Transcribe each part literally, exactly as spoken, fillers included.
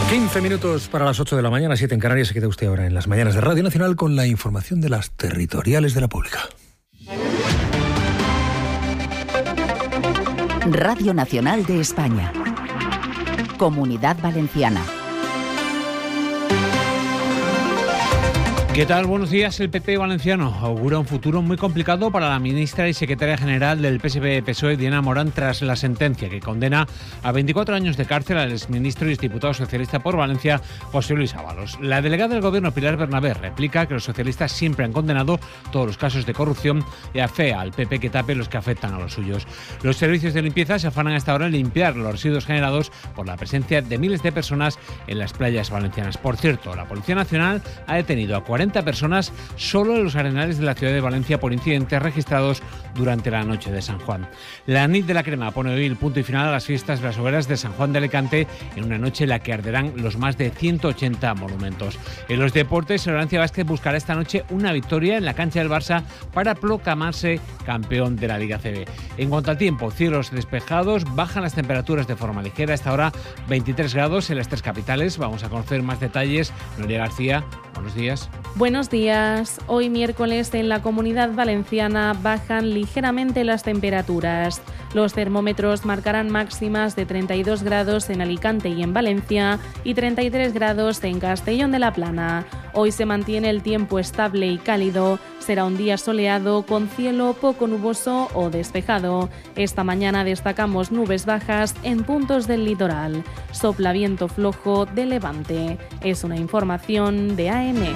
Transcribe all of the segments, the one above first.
quince minutos para las ocho de la mañana, siete en Canarias. Se queda usted ahora en las mañanas de Radio Nacional con la información de las territoriales de la Pública. Radio Nacional de España. Comunidad Valenciana. ¿Qué tal? Buenos días. El P P valenciano augura un futuro muy complicado para la ministra y secretaria general del P S D P S O E, Diana Morán, tras la sentencia que condena a veinticuatro años de cárcel al exministro y exdiputado socialista por Valencia, José Luis Ábalos. La delegada del Gobierno, Pilar Bernabé, replica que los socialistas siempre han condenado todos los casos de corrupción y afea al P P que tape los que afectan a los suyos. Los servicios de limpieza se afanan hasta ahora en limpiar los residuos generados por la presencia de miles de personas en las playas valencianas. Por cierto, la Policía Nacional ha detenido a cuarenta personas solo en los arenales de la ciudad de Valencia por incidentes registrados durante la noche de San Juan. La Nit de la Crema pone hoy el punto y final a las fiestas de las hogueras de San Juan de Alicante, en una noche en la que arderán los más de ciento ochenta monumentos. En los deportes, el Valencia Basket buscará esta noche una victoria en la cancha del Barça para proclamarse campeón de la Liga C B. En cuanto al tiempo, cielos despejados, bajan las temperaturas de forma ligera, hasta ahora veintitrés grados en las tres capitales. Vamos a conocer más detalles. Noelia García, buenos días. Buenos días. Hoy miércoles en la Comunidad Valenciana bajan ligeramente las temperaturas. Los termómetros marcarán máximas de treinta y dos grados en Alicante y en Valencia y treinta y tres grados en Castellón de la Plana. Hoy se mantiene el tiempo estable y cálido. Será un día soleado con cielo poco nuboso o despejado. Esta mañana destacamos nubes bajas en puntos del litoral. Sopla viento flojo de levante. Es una información de A M.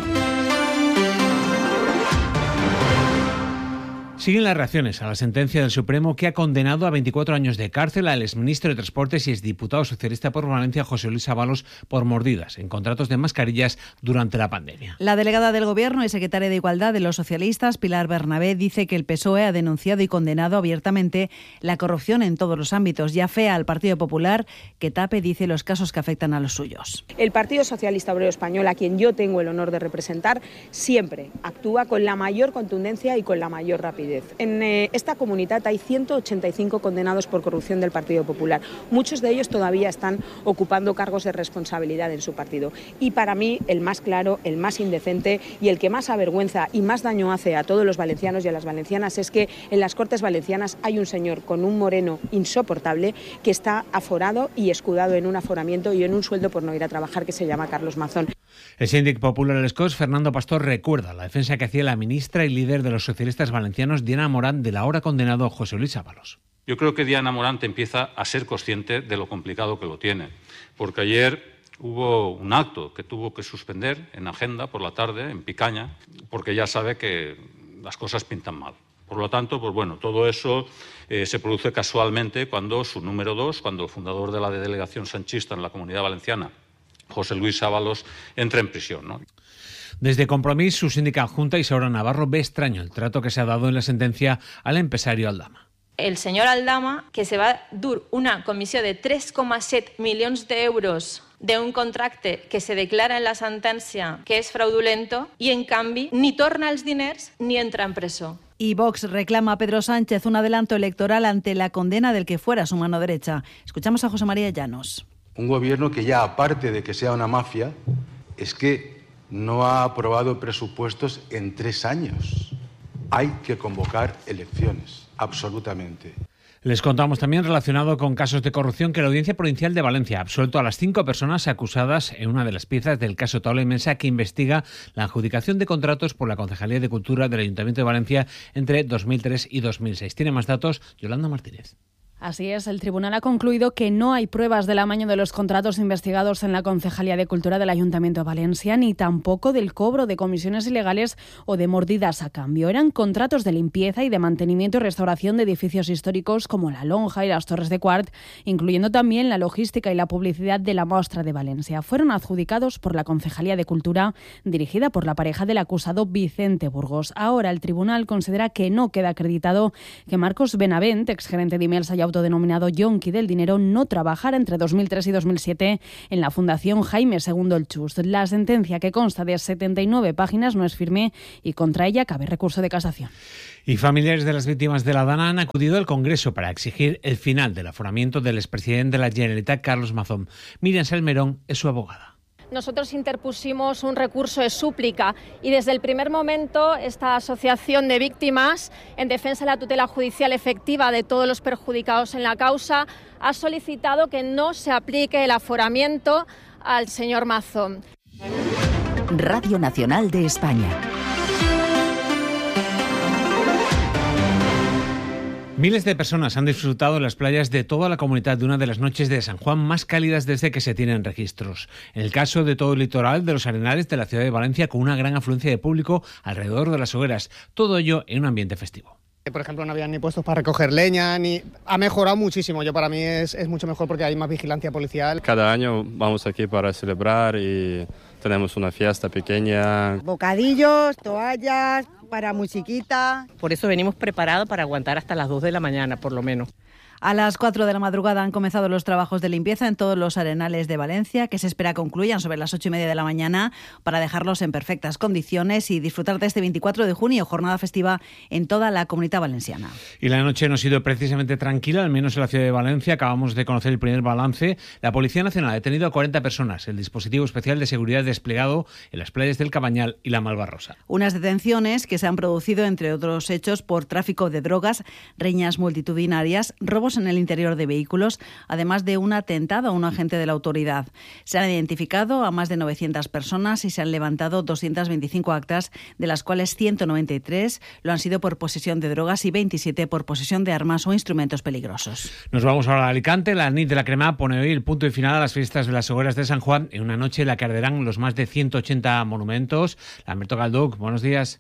Siguen las reacciones a la sentencia del Supremo que ha condenado a veinticuatro años de cárcel al exministro de Transportes y exdiputado socialista por Valencia, José Luis Ábalos, por mordidas en contratos de mascarillas durante la pandemia. La delegada del Gobierno y secretaria de Igualdad de los socialistas, Pilar Bernabé, dice que el P S O E ha denunciado y condenado abiertamente la corrupción en todos los ámbitos y afea al Partido Popular que tape, dice, los casos que afectan a los suyos. El Partido Socialista Obrero Español, a quien yo tengo el honor de representar, siempre actúa con la mayor contundencia y con la mayor rapidez. En eh, esta comunidad hay ciento ochenta y cinco condenados por corrupción del Partido Popular. Muchos de ellos todavía están ocupando cargos de responsabilidad en su partido. Y para mí, el más claro, el más indecente y el que más avergüenza y más daño hace a todos los valencianos y a las valencianas es que en las Cortes Valencianas hay un señor con un moreno insoportable que está aforado y escudado en un aforamiento y en un sueldo por no ir a trabajar, que se llama Carlos Mazón. El síndic popular del Escós, Fernando Pastor, recuerda la defensa que hacía la ministra y líder de los socialistas valencianos, Diana Morán, del ahora condenado José Luis Ábalos. Yo creo que Diana Morán empieza a ser consciente de lo complicado que lo tiene, porque ayer hubo un acto que tuvo que suspender en agenda por la tarde, en Picaña, porque ya sabe que las cosas pintan mal. Por lo tanto, pues bueno, todo eso eh, se produce casualmente cuando su número dos, cuando el fundador de la delegación sanchista en la Comunidad Valenciana, José Luis Ábalos, entra en prisión, ¿no? Desde Compromís, su síndica adjunta Isaura Navarro ve extraño el trato que se ha dado en la sentencia al empresario Aldama. El senyor Aldama, que se va a dur una comissió de tres coma set milions d'euros d'un contracte que se declara en la sentència que és fraudulento i, en canvi, ni torna els diners ni entra en presó. Y Vox reclama a Pedro Sánchez un adelanto electoral ante la condena del que fuera su mano derecha. Escuchamos a José María Llanos. Un gobierno que ya, aparte de que sea una mafia, es que no ha aprobado presupuestos en tres años. Hay que convocar elecciones, absolutamente. Les contamos también, relacionado con casos de corrupción, que la Audiencia Provincial de Valencia ha absuelto a las cinco personas acusadas en una de las piezas del caso Taula y Mensa, que investiga la adjudicación de contratos por la Concejalía de Cultura del Ayuntamiento de Valencia entre dos mil tres y dos mil seis. Tiene más datos Yolanda Martínez. Así es, el tribunal ha concluido que no hay pruebas del amaño de los contratos investigados en la Concejalía de Cultura del Ayuntamiento de Valencia, ni tampoco del cobro de comisiones ilegales o de mordidas a cambio. Eran contratos de limpieza y de mantenimiento y restauración de edificios históricos como la Lonja y las Torres de Quart, incluyendo también la logística y la publicidad de la Mostra de Valencia. Fueron adjudicados por la Concejalía de Cultura, dirigida por la pareja del acusado Vicente Burgos. Ahora el tribunal considera que no queda acreditado que Marcos Benavent, exgerente de Imelsa y autodenominado yonki del dinero, no trabajara entre dos mil tres y dos mil siete en la Fundación Jaime segundo el Chust. La sentencia, que consta de setenta y nueve páginas, no es firme y contra ella cabe recurso de casación. Y familiares de las víctimas de la Dana han acudido al Congreso para exigir el final del aforamiento del expresidente de la Generalitat, Carlos Mazón. Miriam Salmerón es su abogada. Nosotros interpusimos un recurso de súplica y desde el primer momento esta asociación de víctimas en defensa de la tutela judicial efectiva de todos los perjudicados en la causa ha solicitado que no se aplique el aforamiento al señor Mazón. Radio Nacional de España. Miles de personas han disfrutado en las playas de toda la comunidad de una de las noches de San Juan más cálidas desde que se tienen registros. En el caso de todo el litoral de los Arenales de la ciudad de Valencia, con una gran afluencia de público alrededor de las hogueras. Todo ello en un ambiente festivo. Por ejemplo, no había ni puestos para recoger leña, ni ha mejorado muchísimo. Yo para mí es, es mucho mejor porque hay más vigilancia policial. Cada año vamos aquí para celebrar y tenemos una fiesta pequeña. Bocadillos, toallas, para musiquita. Por eso venimos preparados para aguantar hasta las dos de la mañana, por lo menos. A las cuatro de la madrugada han comenzado los trabajos de limpieza en todos los arenales de Valencia, que se espera concluyan sobre las ocho y media de la mañana para dejarlos en perfectas condiciones y disfrutar de este veinticuatro de junio, jornada festiva en toda la Comunidad Valenciana. Y la noche no ha sido precisamente tranquila, al menos en la ciudad de Valencia. Acabamos de conocer el primer balance. La Policía Nacional ha detenido a cuarenta personas. El dispositivo especial de seguridad desplegado en las playas del Cabañal y la Malvarrosa. Unas detenciones que se han producido, entre otros hechos, por tráfico de drogas, riñas multitudinarias, robos en el interior de vehículos, además de un atentado a un agente de la autoridad. Se han identificado a más de novecientas personas y se han levantado doscientas veinticinco actas, de las cuales ciento noventa y tres lo han sido por posesión de drogas y veintisiete por posesión de armas o instrumentos peligrosos. Nos vamos ahora a Alicante. La Nit de la Crema pone hoy el punto y final a las fiestas de las hogueras de San Juan, en una noche en la que arderán los más de ciento ochenta monumentos. Lamberto Galduc, buenos días.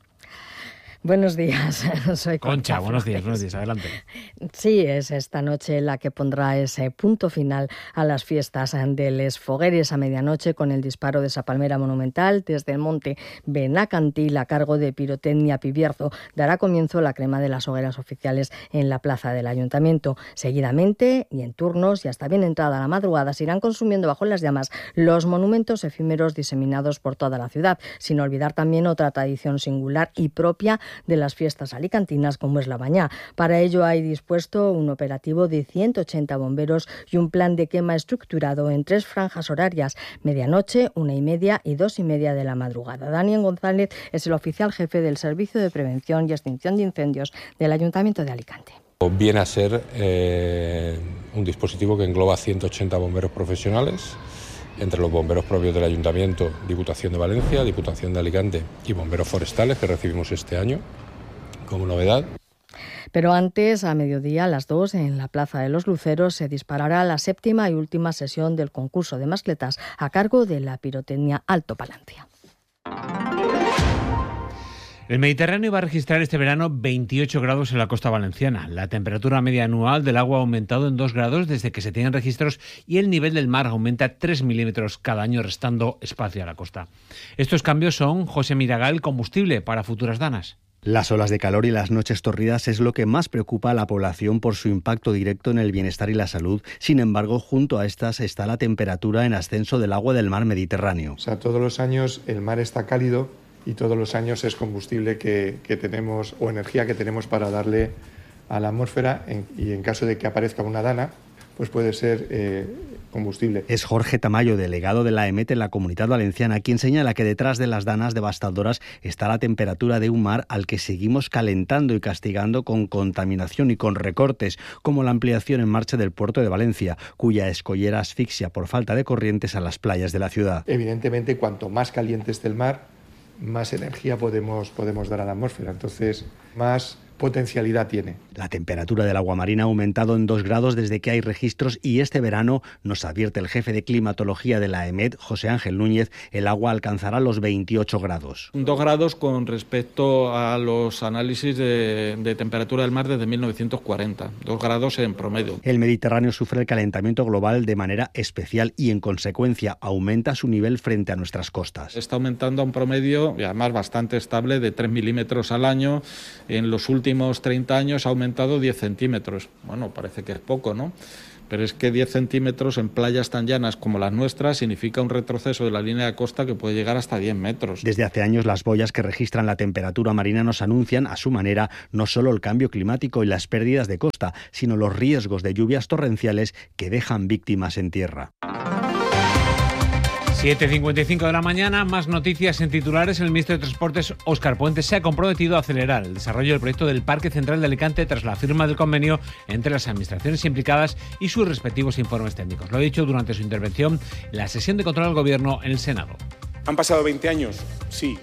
Buenos días, soy Concha. Concha, buenos días, Flores. buenos días, adelante. Sí, es esta noche la que pondrá ese punto final a las fiestas de Les Fogueres a medianoche, con el disparo de esa palmera monumental desde el monte Benacantil a cargo de Pirotecnia Pibierzo. Dará comienzo la crema de las hogueras oficiales en la plaza del Ayuntamiento. Seguidamente, y en turnos y hasta bien entrada la madrugada, se irán consumiendo bajo las llamas los monumentos efímeros diseminados por toda la ciudad, sin olvidar también otra tradición singular y propia de las fiestas alicantinas, como es la bañá. Para ello hay dispuesto un operativo de ciento ochenta bomberos y un plan de quema estructurado en tres franjas horarias: medianoche, una y media y dos y media de la madrugada. Daniel González es el oficial jefe del Servicio de Prevención y Extinción de Incendios del Ayuntamiento de Alicante. Viene a ser eh, un dispositivo que engloba ciento ochenta bomberos profesionales, entre los bomberos propios del Ayuntamiento, Diputación de Valencia, Diputación de Alicante y bomberos forestales que recibimos este año como novedad. Pero antes, a mediodía, a las dos, en la Plaza de los Luceros, se disparará la séptima y última sesión del concurso de mascletas a cargo de la Pirotecnia Alto Palancia. El Mediterráneo va a registrar este verano veintiocho grados en la costa valenciana. La temperatura media anual del agua ha aumentado en dos grados desde que se tienen registros y el nivel del mar aumenta tres milímetros cada año, restando espacio a la costa. Estos cambios son, José Miragal, combustible para futuras danas. Las olas de calor y las noches torridas es lo que más preocupa a la población por su impacto directo en el bienestar y la salud. Sin embargo, junto a estas está la temperatura en ascenso del agua del mar Mediterráneo. O sea, todos los años el mar está cálido y todos los años es combustible que, que tenemos o energía que tenemos para darle a la atmósfera en, y en caso de que aparezca una dana, pues puede ser eh, combustible. Es Jorge Tamayo, delegado de la EMET en la Comunidad Valenciana, quien señala que detrás de las danas devastadoras está la temperatura de un mar al que seguimos calentando y castigando con contaminación y con recortes, como la ampliación en marcha del puerto de Valencia, cuya escollera asfixia por falta de corrientes a las playas de la ciudad. Evidentemente, cuanto más caliente esté el mar, más energía podemos, podemos dar a la atmósfera, entonces más potencialidad tiene. La temperatura del agua marina ha aumentado en dos grados desde que hay registros y este verano, nos advierte el jefe de climatología de la EMET, José Ángel Núñez, el agua alcanzará los veintiocho grados. Dos grados con respecto a los análisis de, de temperatura del mar desde mil novecientos cuarenta, dos grados en promedio. El Mediterráneo sufre el calentamiento global de manera especial y en consecuencia aumenta su nivel frente a nuestras costas. Está aumentando a un promedio y además bastante estable de tres milímetros al año en los últimos últimos treinta años ha aumentado diez centímetros. Bueno, parece que es poco, ¿no? Pero es que diez centímetros en playas tan llanas como las nuestras significa un retroceso de la línea de costa que puede llegar hasta diez metros. Desde hace años las boyas que registran la temperatura marina nos anuncian, a su manera, no solo el cambio climático y las pérdidas de costa, sino los riesgos de lluvias torrenciales que dejan víctimas en tierra. siete cincuenta y cinco de la mañana, más noticias en titulares. El ministro de Transportes, Óscar Puente, se ha comprometido a acelerar el desarrollo del proyecto del Parque Central de Alicante tras la firma del convenio entre las administraciones implicadas y sus respectivos informes técnicos. Lo ha dicho durante su intervención en la sesión de control al Gobierno en el Senado. ¿Han pasado veinte años? Sí,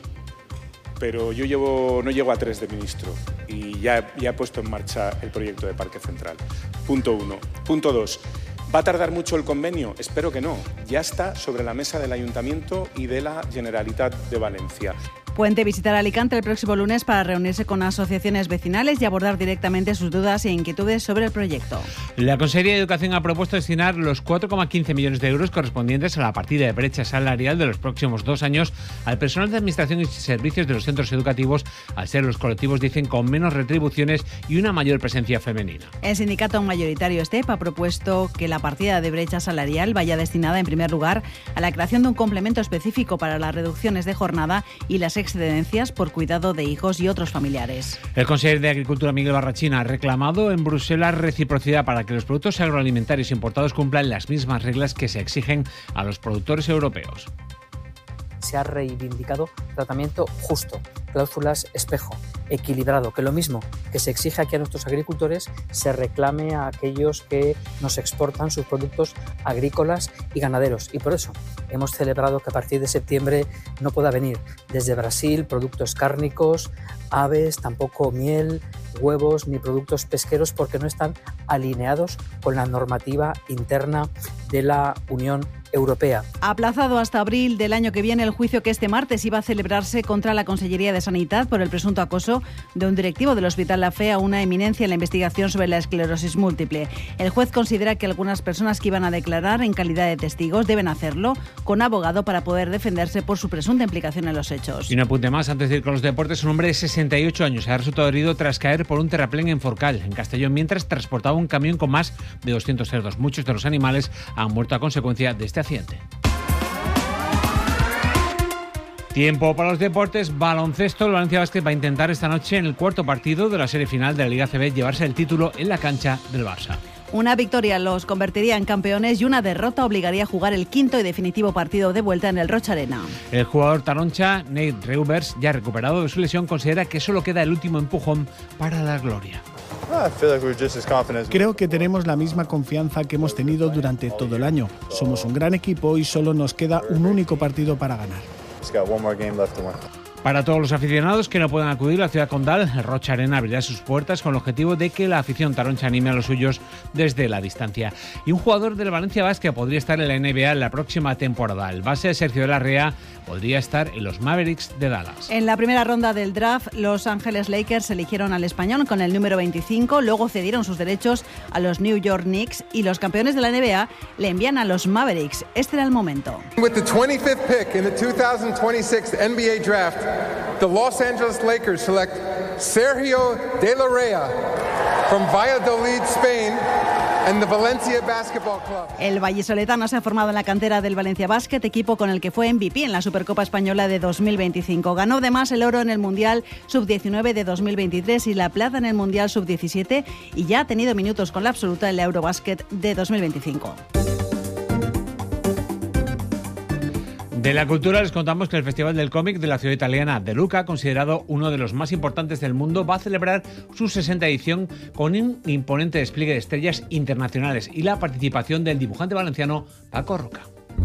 pero yo llevo, no llego a tres de ministro y ya, ya he puesto en marcha el proyecto de Parque Central. Punto uno. Punto dos. ¿Va a tardar mucho el convenio? Espero que no. Ya está sobre la mesa del Ayuntamiento y de la Generalitat de Valencia. Puente visitará Alicante el próximo lunes para reunirse con asociaciones vecinales y abordar directamente sus dudas e inquietudes sobre el proyecto. La Consejería de Educación ha propuesto destinar los cuatro coma quince millones de euros correspondientes a la partida de brecha salarial de los próximos dos años al personal de administración y servicios de los centros educativos, al ser los colectivos, dicen, con menos retribuciones y una mayor presencia femenina. El sindicato mayoritario STEP ha propuesto que la partida de brecha salarial vaya destinada, en primer lugar, a la creación de un complemento específico para las reducciones de jornada y las excedencias por cuidado de hijos y otros familiares. El consejero de Agricultura, Miguel Barrachina, ha reclamado en Bruselas reciprocidad para que los productos agroalimentarios importados cumplan las mismas reglas que se exigen a los productores europeos. Se ha reivindicado tratamiento justo, cláusulas espejo, equilibrado, que lo mismo que se exige aquí a nuestros agricultores se reclame a aquellos que nos exportan sus productos agrícolas y ganaderos. Y por eso hemos celebrado que a partir de septiembre no pueda venir desde Brasil productos cárnicos, aves, tampoco miel, huevos ni productos pesqueros, porque no están alineados con la normativa interna de la Unión Europea. Aplazado hasta abril del año que viene el juicio que este martes iba a celebrarse contra la Consellería de Sanidad por el presunto acoso de un directivo del Hospital La Fe a una eminencia en la investigación sobre la esclerosis múltiple. El juez considera que algunas personas que iban a declarar en calidad de testigos deben hacerlo con abogado para poder defenderse por su presunta implicación en los hechos. Y un apunte más antes de ir con los deportes. Un hombre de sesenta y ocho años ha resultado herido tras caer por un terraplén en Forcal, en Castellón, mientras transportaba un camión con más de doscientos cerdos. Muchos de los animales han muerto a consecuencia de este accidente. Tiempo para los deportes. Baloncesto. El Valencia Basket va a intentar esta noche, en el cuarto partido de la serie final de la Liga A C B, llevarse el título en la cancha del Barça. Una victoria los convertiría en campeones y una derrota obligaría a jugar el quinto y definitivo partido de vuelta en el Roch Arena. El jugador taroncha, Nate Reuvers, ya recuperado de su lesión, considera que solo queda el último empujón para la gloria. Creo que tenemos la misma confianza que hemos tenido durante todo el año. Somos un gran equipo y solo nos queda un único partido para ganar. Para todos los aficionados que no puedan acudir a la ciudad condal, el Roch Arena abrirá sus puertas con el objetivo de que la afición taroncha anime a los suyos desde la distancia. Y un jugador del Valencia Basket podría estar en la N B A en la próxima temporada. El base Sergio de la Rea podría estar en los Mavericks de Dallas. En la primera ronda del draft, Los Ángeles Lakers eligieron al español con el número veinticinco, luego cedieron sus derechos a los New York Knicks y los campeones de la N B A le envían a los Mavericks. Este era el momento. With the twenty-fifth pick in the two thousand twenty-six N B A draft, the Los Angeles Lakers select Sergio de la Rea from Valladolid, Spain, and the Valencia Basketball Club. El vallisoletano se ha formado en la cantera del Valencia Basket, equipo con el que fue M V P en la Supercopa Española de dos mil veinticinco. Ganó además el oro en el Mundial sub diecinueve de dos mil veintitrés y la plata en el Mundial sub diecisiete, y ya ha tenido minutos con la absoluta en la Eurobasket de dos mil veinticinco. De la cultura les contamos que el Festival del Cómic de la ciudad italiana de Lucca, considerado uno de los más importantes del mundo, va a celebrar su sesenta edición con un imponente despliegue de estrellas internacionales y la participación del dibujante valenciano Paco Roca.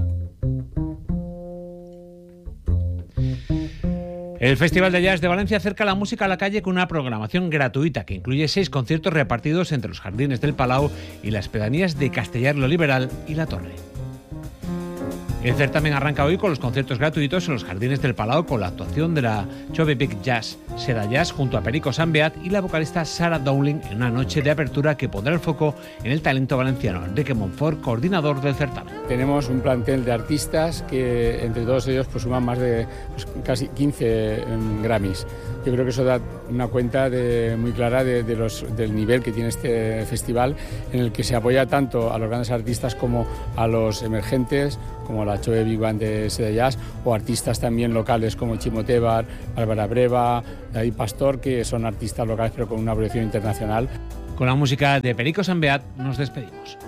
El Festival de Jazz de Valencia acerca la música a la calle con una programación gratuita que incluye seis conciertos repartidos entre los jardines del Palau y las pedanías de Castellar lo Liberal y La Torre. El certamen arranca hoy con los conciertos gratuitos en los jardines del Palau, con la actuación de la Chove Big Jazz, Seda Jazz junto a Perico Sambeat y la vocalista Sarah Dowling, en una noche de apertura que pondrá el foco en el talento valenciano. Enrique Monfort, coordinador del certamen. Tenemos un plantel de artistas que entre todos ellos pues suman más de pues, casi quince um, Grammys. Yo creo que eso da una cuenta de, muy clara de, de los, del nivel que tiene este festival, en el que se apoya tanto a los grandes artistas como a los emergentes, como la Choe Big Band de Seda Jazz, o artistas también locales como Chimo Tebar, Bárbara Breva, David Pastor, que son artistas locales pero con una proyección internacional. Con la música de Perico Sambeat nos despedimos.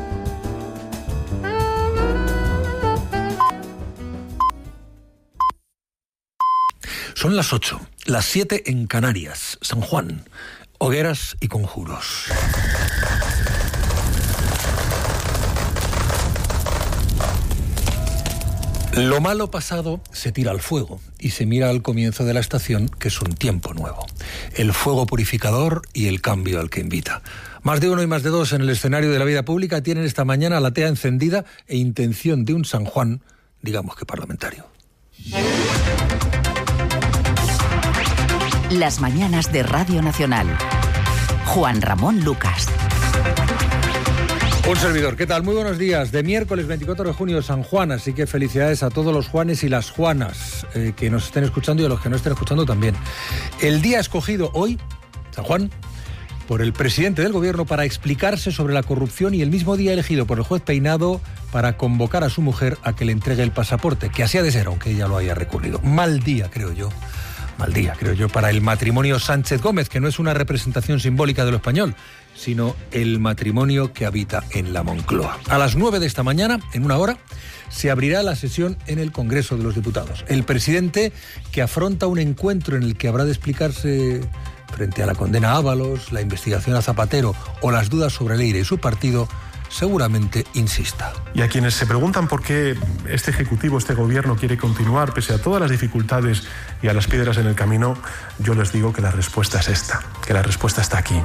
Son las ocho, las siete en Canarias, San Juan, hogueras y conjuros. Lo malo pasado se tira al fuego y se mira al comienzo de la estación, que es un tiempo nuevo. El fuego purificador y el cambio al que invita. Más de uno y más de dos en el escenario de la vida pública tienen esta mañana la tea encendida e intención de un San Juan, digamos que parlamentario. Las mañanas de Radio Nacional. Juan Ramón Lucas. Un servidor, ¿qué tal? Muy buenos días. De miércoles veinticuatro de junio, San Juan, así que felicidades a todos los Juanes y las Juanas eh, que nos estén escuchando y a los que no estén escuchando también. El día escogido hoy, San Juan, por el presidente del gobierno para explicarse sobre la corrupción, y el mismo día elegido por el juez Peinado para convocar a su mujer a que le entregue el pasaporte, que así ha de ser, aunque ella lo haya recurrido. Mal día, creo yo. Mal día, creo yo, para el matrimonio Sánchez Gómez, que no es una representación simbólica de lo español, sino el matrimonio que habita en la Moncloa. A las nueve de esta mañana, en una hora, se abrirá la sesión en el Congreso de los Diputados. El presidente, que afronta un encuentro en el que habrá de explicarse frente a la condena a Ábalos, la investigación a Zapatero o las dudas sobre Leire y su partido, seguramente insista. Y a quienes se preguntan por qué este Ejecutivo, este Gobierno quiere continuar pese a todas las dificultades y a las piedras en el camino, yo les digo que la respuesta es esta, que la respuesta está aquí.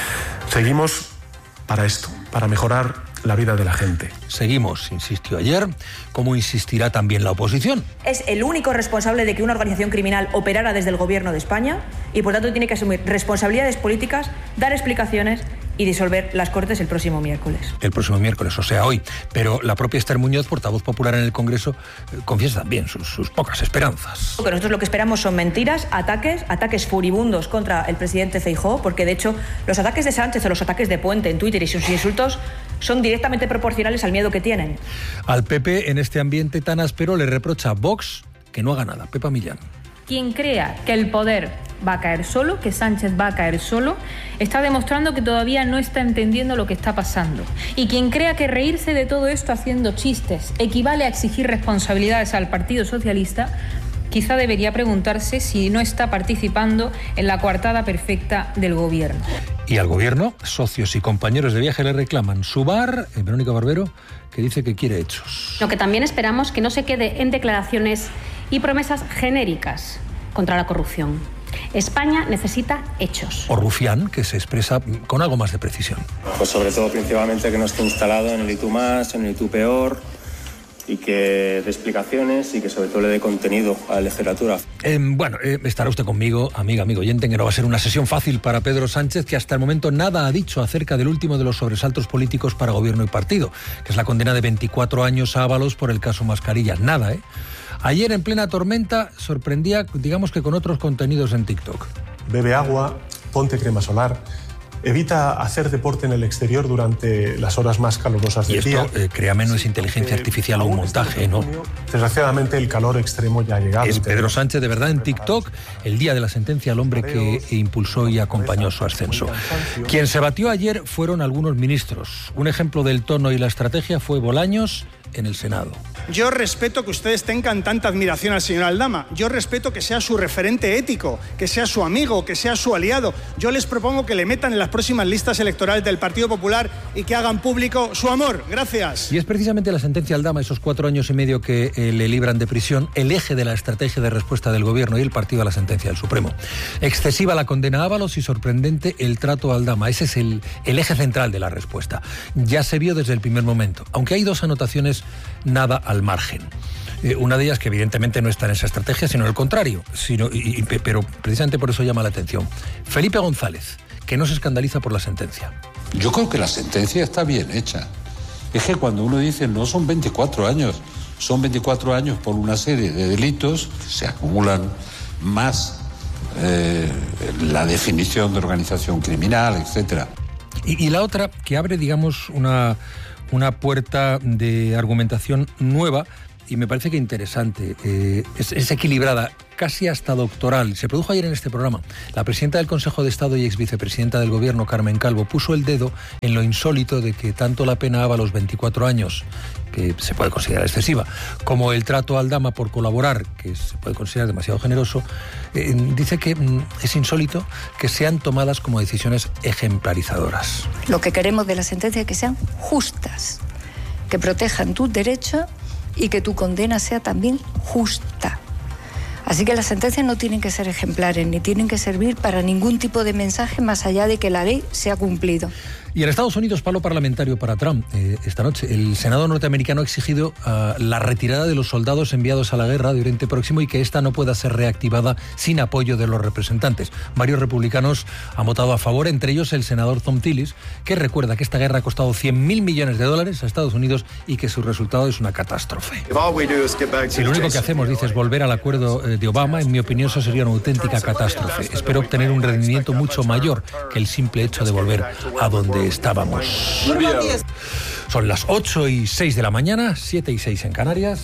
Seguimos para esto, para mejorar la vida de la gente. Seguimos, insistió ayer, como insistirá también la oposición. Es el único responsable de que una organización criminal operara desde el Gobierno de España y por tanto tiene que asumir responsabilidades políticas, dar explicaciones y disolver las Cortes el próximo miércoles. El próximo miércoles, o sea, hoy. Pero la propia Esther Muñoz, portavoz popular en el Congreso, confiesa también sus, sus pocas esperanzas. Porque nosotros lo que esperamos son mentiras, ataques, ataques furibundos contra el presidente Feijóo, porque de hecho los ataques de Sánchez o los ataques de Puente en Twitter y sus insultos son directamente proporcionales al miedo que tienen. Al P P, en este ambiente tan áspero, le reprocha a Vox que no haga nada. Pepa Millán. Quien crea que el poder va a caer solo, que Sánchez va a caer solo, está demostrando que todavía no está entendiendo lo que está pasando. Y quien crea que reírse de todo esto haciendo chistes equivale a exigir responsabilidades al Partido Socialista, quizá debería preguntarse si no está participando en la coartada perfecta del gobierno. Y al gobierno, socios y compañeros de viaje le reclaman su bar, eh, Verónica Barbero, que dice que quiere hechos. Lo que también esperamos que no se quede en declaraciones y promesas genéricas contra la corrupción. España necesita hechos. O Rufián, que se expresa con algo más de precisión. Pues sobre todo, principalmente, que no esté instalado en el y tú más, en el y tú peor, y que dé explicaciones y que sobre todo le dé contenido a la legislatura. Eh, bueno, eh, estará usted conmigo, amiga, amigo oyente, que no va a ser una sesión fácil para Pedro Sánchez, que hasta el momento nada ha dicho acerca del último de los sobresaltos políticos para gobierno y partido, que es la condena de veinticuatro años a Ábalos por el caso Mascarillas. Nada, ¿eh? Ayer, en plena tormenta, sorprendía, digamos que con otros contenidos en TikTok. Bebe agua, ponte crema solar. Evita hacer deporte en el exterior durante las horas más calurosas del día. Y esto, eh, créame, no es inteligencia artificial o un montaje, ¿no? Desgraciadamente, el calor extremo ya ha llegado. Es Pedro Sánchez, de verdad, en TikTok, el día de la sentencia al hombre que impulsó y acompañó su ascenso. Quien se batió ayer fueron algunos ministros. Un ejemplo del tono y la estrategia fue Bolaños en el Senado. Yo respeto que ustedes tengan tanta admiración al señor Aldama. Yo respeto que sea su referente ético, que sea su amigo, que sea su aliado. Yo les propongo que le metan en las próximas listas electorales del Partido Popular y que hagan público su amor. Gracias. Y es precisamente la sentencia Aldama, esos cuatro años y medio que eh, le libran de prisión, el eje de la estrategia de respuesta del Gobierno y el partido a la sentencia del Supremo. Excesiva la condena a Ábalos y sorprendente el trato a Aldama. Ese es el, el eje central de la respuesta. Ya se vio desde el primer momento, aunque hay dos anotaciones nada al margen. Eh, una de ellas que evidentemente no está en esa estrategia, sino el contrario, sino, y, y, pero precisamente por eso llama la atención. Felipe González, que no se escandaliza por la sentencia. Yo creo que la sentencia está bien hecha. Es que cuando uno dice no son veinticuatro años, son veinticuatro años por una serie de delitos, se acumulan más eh, la definición de organización criminal, etcétera. Y, y la otra, que abre, digamos, una, una puerta de argumentación nueva y me parece que interesante, eh, es, es equilibrada, casi hasta doctoral. Se produjo ayer en este programa. La presidenta del Consejo de Estado y ex vicepresidenta del Gobierno, Carmen Calvo, puso el dedo en lo insólito de que tanto la pena a los veinticuatro años, que se puede considerar excesiva, como el trato a Aldama por colaborar, que se puede considerar demasiado generoso, eh, dice que mm, es insólito que sean tomadas como decisiones ejemplarizadoras. Lo que queremos de la sentencia es que sean justas, que protejan tus derechos y que tu condena sea también justa. Así que las sentencias no tienen que ser ejemplares, ni tienen que servir para ningún tipo de mensaje más allá de que la ley se ha cumplido. Y en Estados Unidos, palo parlamentario para Trump. Eh, esta noche, el Senado norteamericano ha exigido uh, la retirada de los soldados enviados a la guerra de Oriente Próximo y que esta no pueda ser reactivada sin apoyo de los representantes. Varios republicanos han votado a favor, entre ellos el senador Thom Tillis, que recuerda que esta guerra ha costado cien mil millones de dólares a Estados Unidos y que su resultado es una catástrofe. Si lo único que hacemos, dice, es volver al acuerdo de Obama, en mi opinión eso sería una auténtica catástrofe. Espero obtener un rendimiento mucho mayor que el simple hecho de volver a donde estábamos. Son las ocho y seis de la mañana, siete y seis en Canarias.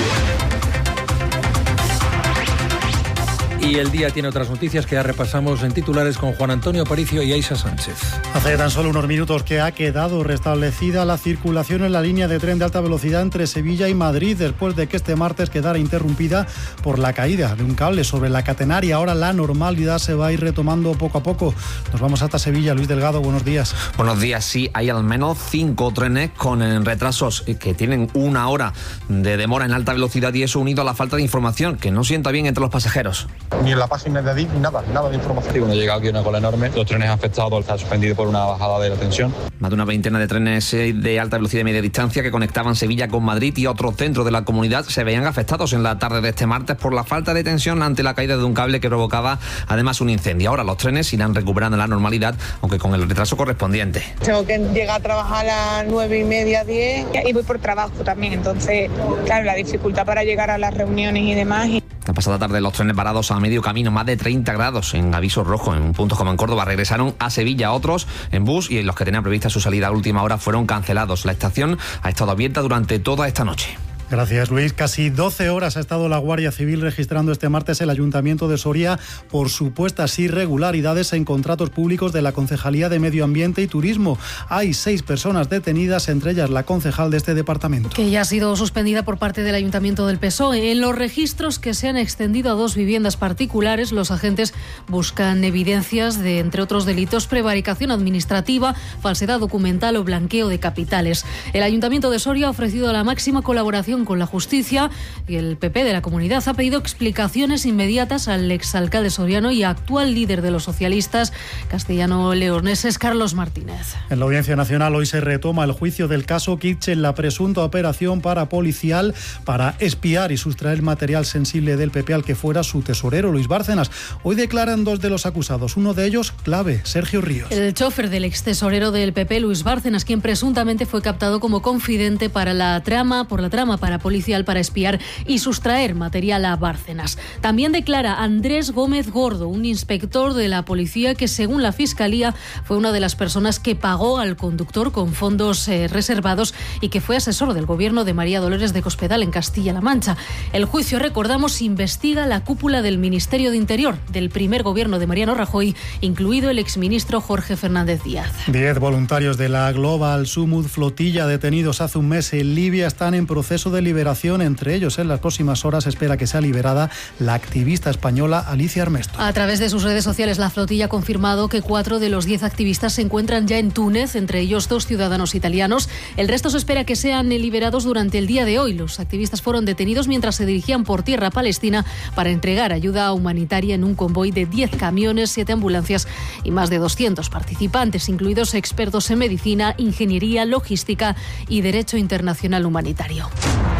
Y el día tiene otras noticias que ya repasamos en titulares con Juan Antonio Aparicio y Aisha Sánchez. Hace tan solo unos minutos que ha quedado restablecida la circulación en la línea de tren de alta velocidad entre Sevilla y Madrid, después de que este martes quedara interrumpida por la caída de un cable sobre la catenaria. Ahora la normalidad se va a ir retomando poco a poco. Nos vamos hasta Sevilla. Luis Delgado, buenos días. Buenos días. Sí, hay al menos cinco trenes con retrasos que tienen una hora de demora en alta velocidad, y eso unido a la falta de información que no sienta bien entre los pasajeros. Ni en la página de Adif, ni nada, nada de información. Sí, cuando llega aquí una cola enorme, los trenes afectados están suspendidos por una bajada de la tensión. Más de una veintena de trenes de alta velocidad y media distancia que conectaban Sevilla con Madrid y otros centros de la comunidad se veían afectados en la tarde de este martes por la falta de tensión ante la caída de un cable que provocaba además un incendio. Ahora los trenes irán recuperando la normalidad, aunque con el retraso correspondiente. Tengo que llegar a trabajar a las nueve y media, diez, y voy por trabajo también, entonces, claro, la dificultad para llegar a las reuniones y demás. La pasada tarde los trenes parados a medio camino, más de treinta grados en aviso rojo en puntos como en Córdoba, regresaron a Sevilla, otros en bus, y los que tenían prevista su salida a última hora fueron cancelados. La estación ha estado abierta durante toda esta noche. Gracias, Luis. Casi doce horas ha estado la Guardia Civil registrando este martes el Ayuntamiento de Soria por supuestas irregularidades en contratos públicos de la Concejalía de Medio Ambiente y Turismo. Hay seis personas detenidas, entre ellas la concejal de este departamento. Que ya ha sido suspendida por parte del Ayuntamiento del P S O E. En los registros que se han extendido a dos viviendas particulares, los agentes buscan evidencias de, entre otros delitos, prevaricación administrativa, falsedad documental o blanqueo de capitales. El Ayuntamiento de Soria ha ofrecido la máxima colaboración con la justicia y el P P de la comunidad ha pedido explicaciones inmediatas al exalcalde soriano y actual líder de los socialistas castellano-leoneses, Carlos Martínez. En la Audiencia Nacional hoy se retoma el juicio del caso Kitchen, la presunta operación parapolicial para espiar y sustraer material sensible del P P al que fuera su tesorero, Luis Bárcenas. Hoy declaran dos de los acusados, uno de ellos clave, Sergio Ríos. El chofer del ex tesorero del P P, Luis Bárcenas, quien presuntamente fue captado como confidente para la trama, por la trama para policial para espiar y sustraer material a Bárcenas. También declara Andrés Gómez Gordo, un inspector de la policía que, según la Fiscalía, fue una de las personas que pagó al conductor con fondos eh, reservados y que fue asesor del gobierno de María Dolores de Cospedal en Castilla-La Mancha. El juicio, recordamos, investiga la cúpula del Ministerio de Interior del primer gobierno de Mariano Rajoy, incluido el exministro Jorge Fernández Díaz. Diez voluntarios de la Global Sumud Flotilla detenidos hace un mes en Libia están en proceso de liberación. Entre ellos, en las próximas horas espera que sea liberada la activista española Alicia Armesto. A través de sus redes sociales, la flotilla ha confirmado que cuatro de los diez activistas se encuentran ya en Túnez, entre ellos dos ciudadanos italianos. El resto se espera que sean liberados durante el día de hoy. Los activistas fueron detenidos mientras se dirigían por tierra palestina para entregar ayuda humanitaria en un convoy de diez camiones, siete ambulancias y más de doscientos participantes, incluidos expertos en medicina, ingeniería, logística y derecho internacional humanitario.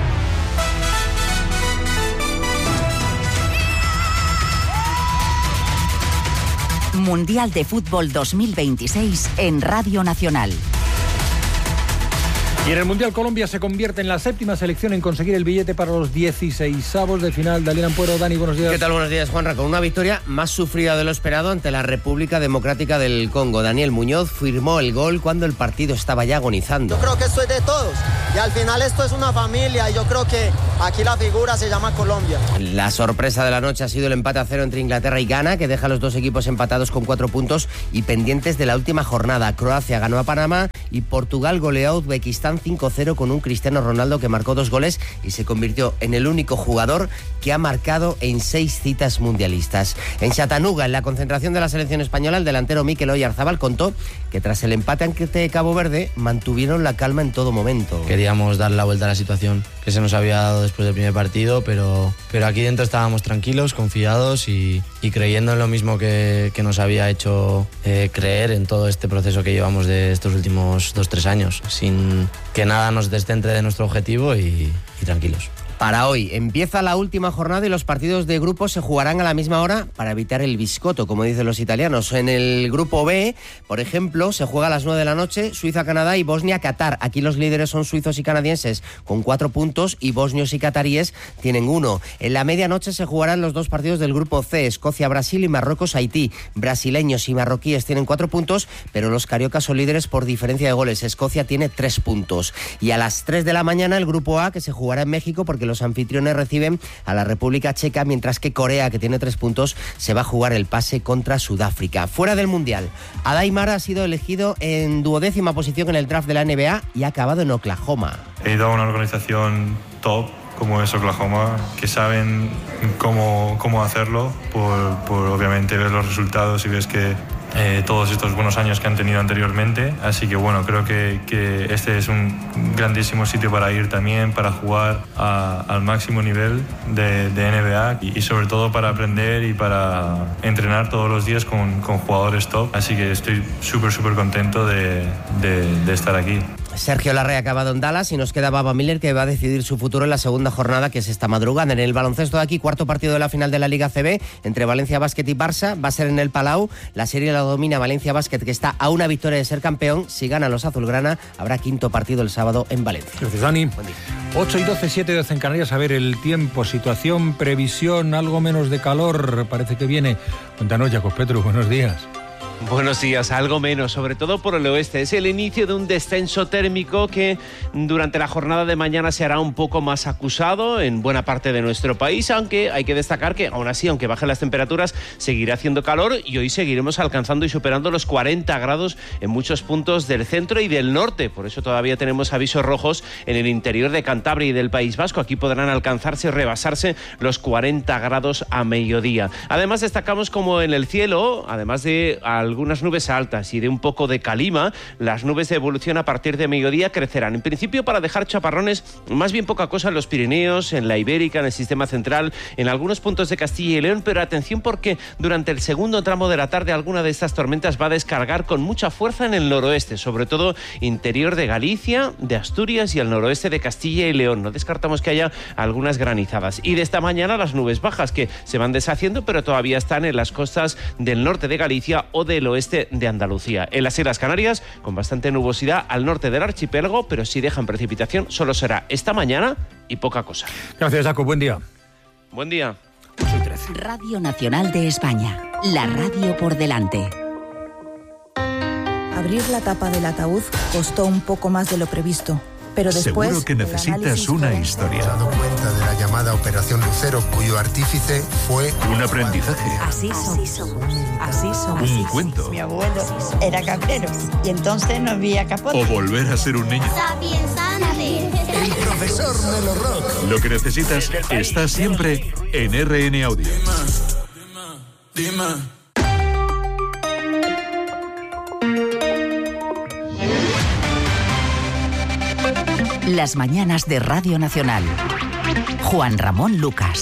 Mundial de Fútbol dos mil veintiséis en Radio Nacional. Y en el Mundial Colombia se convierte en la séptima selección en conseguir el billete para los dieciseisavos de final. Daniel Ampuero, Dani, buenos días. ¿Qué tal? Buenos días, Juanra. Con una victoria más sufrida de lo esperado ante la República Democrática del Congo. Daniel Muñoz firmó el gol cuando el partido estaba ya agonizando. Yo creo que esto es de todos y al final esto es una familia y yo creo que aquí la figura se llama Colombia. La sorpresa de la noche ha sido el empate a cero entre Inglaterra y Ghana, que deja a los dos equipos empatados con cuatro puntos y pendientes de la última jornada. Croacia ganó a Panamá y Portugal goleó a Uzbekistán cinco cero con un Cristiano Ronaldo que marcó dos goles y se convirtió en el único jugador que ha marcado en seis citas mundialistas. En Chattanooga, en la concentración de la selección española, el delantero Mikel Oyarzabal contó que tras el empate ante Cabo Verde mantuvieron la calma en todo momento. Queríamos dar la vuelta a la situación que se nos había dado después del primer partido, pero, pero aquí dentro estábamos tranquilos, confiados y, y creyendo en lo mismo que, que nos había hecho eh, creer en todo este proceso que llevamos de estos últimos dos, tres años, sin que nada nos descentre de nuestro objetivo y, y tranquilos. Para hoy empieza la última jornada y los partidos de grupo se jugarán a la misma hora para evitar el biscotto, como dicen los italianos. En el grupo B, por ejemplo, se juega a las nueve de la noche Suiza-Canadá y Bosnia-Qatar. Aquí los líderes son suizos y canadienses con cuatro puntos y bosnios y cataríes tienen uno. En la medianoche se jugarán los dos partidos del grupo C, Escocia-Brasil y Marruecos-Haití. Brasileños y marroquíes tienen cuatro puntos, pero los cariocas son líderes por diferencia de goles. Escocia tiene tres puntos. Y a las tres de la mañana el grupo A, que se jugará en México porque los anfitriones reciben a la República Checa, mientras que Corea, que tiene tres puntos, se va a jugar el pase contra Sudáfrica. Fuera del Mundial, Adaimara ha sido elegido en duodécima posición en el draft de la N B A y ha acabado en Oklahoma. He ido a una organización top como es Oklahoma, que saben cómo, cómo hacerlo, por, por obviamente ver los resultados y ves que Eh, todos estos buenos años que han tenido anteriormente, así que bueno, creo que, que este es un grandísimo sitio para ir también, para jugar a, al máximo nivel de, de N B A y, y sobre todo para aprender y para entrenar todos los días con, con jugadores top, así que estoy súper súper contento de, de, de estar aquí. Sergio Larrea ha acabado en Dallas y nos queda Baba Miller, que va a decidir su futuro en la segunda jornada, que es esta madrugada. En el baloncesto de aquí, cuarto partido de la final de la Liga C B entre Valencia Basket y Barça, va a ser en el Palau. La serie la domina Valencia Basket, que está a una victoria de ser campeón. Si ganan los azulgrana, habrá quinto partido el sábado en Valencia. Gracias, Dani. ocho y doce, siete y doce en Canarias. A ver el tiempo, situación, previsión, algo menos de calor, parece que viene. Cuéntanos, Jacos Petru, buenos días. Buenos días, algo menos, sobre todo por el oeste. Es el inicio de un descenso térmico que durante la jornada de mañana se hará un poco más acusado en buena parte de nuestro país, aunque hay que destacar que aún así, aunque bajen las temperaturas, seguirá haciendo calor y hoy seguiremos alcanzando y superando los cuarenta grados en muchos puntos del centro y del norte. Por eso todavía tenemos avisos rojos en el interior de Cantabria y del País Vasco. Aquí podrán alcanzarse y rebasarse los cuarenta grados a mediodía. Además, destacamos como en el cielo, además de algunas nubes altas y de un poco de calima, las nubes de evolución a partir de mediodía crecerán. En principio para dejar chaparrones, más bien poca cosa en los Pirineos, en la Ibérica, en el sistema central, en algunos puntos de Castilla y León, pero atención porque durante el segundo tramo de la tarde alguna de estas tormentas va a descargar con mucha fuerza en el noroeste, sobre todo interior de Galicia, de Asturias y el noroeste de Castilla y León. No descartamos que haya algunas granizadas. Y de esta mañana las nubes bajas que se van deshaciendo, pero todavía están en las costas del norte de Galicia o del oeste de Andalucía. En las Islas Canarias, con bastante nubosidad al norte del archipiélago, pero si dejan precipitación, solo será esta mañana y poca cosa. Gracias, Jaco. Buen día. Buen día. Radio Nacional de España. La radio por delante. Abrir la tapa del ataúd costó un poco más de lo previsto. Pero después, seguro que necesitas una historia. He dado cuenta de la llamada Operación Lucero, cuyo artífice fue un aprendizaje. Así somos. Así somos. Un cuento. Mi abuelo era cabrero y entonces no había capote. O volver a ser un niño. el profesor Melo Rock. Lo que necesitas está siempre en R N Audio. Dime, dime. Las mañanas de Radio Nacional. Juan Ramón Lucas.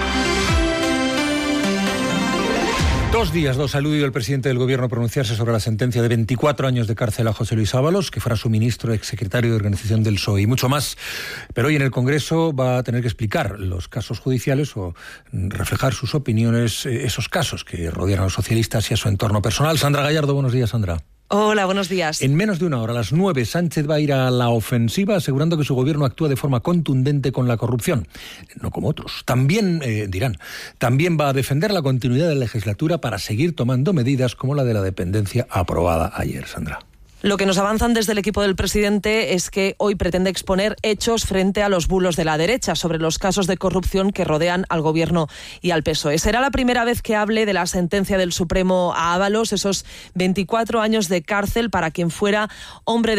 Dos días, dos, ha eludido el presidente del Gobierno pronunciarse sobre la sentencia de veinticuatro años de cárcel a José Luis Ábalos, que fuera su ministro, exsecretario de Organización del P S O E, y mucho más. Pero hoy en el Congreso va a tener que explicar los casos judiciales o reflejar sus opiniones, esos casos que rodean a los socialistas y a su entorno personal. Sandra Gallardo, buenos días, Sandra. Hola, buenos días. En menos de una hora, a las nueve, Sánchez va a ir a la ofensiva asegurando que su gobierno actúa de forma contundente con la corrupción. No como otros. También, eh, dirán, también va a defender la continuidad de la legislatura para seguir tomando medidas como la de la dependencia aprobada ayer, Sandra. Lo que nos avanzan desde el equipo del presidente es que hoy pretende exponer hechos frente a los bulos de la derecha sobre los casos de corrupción que rodean al Gobierno y al P S O E. Será la primera vez que hable de la sentencia del Supremo a Ábalos, esos veinticuatro años de cárcel para quien fuera hombre de